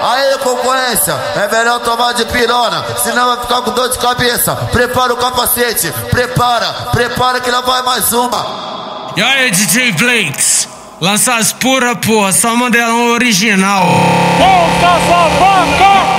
Aí, concorrência, é melhor tomar de pirona, senão vai ficar com dor de cabeça. Prepara o capacete, prepara que lá vai mais uma. E aí, DJ Flakes, lança as pura, porra, só modelão original. Volta, sua boca!